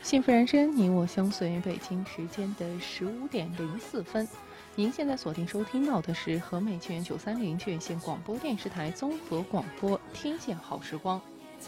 幸福人生，你我相随。北京时间的15点04分，您现在锁定收听到的是和美清源930全线广播电视台综合广播《天线好时光》。